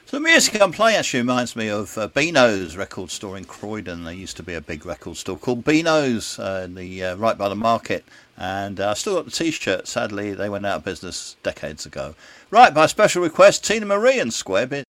So the music I'm playing actually reminds me of Beano's record store in Croydon. There used to be a big record store called Beano's, right by the market, and I still got the T-shirt. Sadly, they went out of business decades ago. Right, by special request, Tina Marie and Square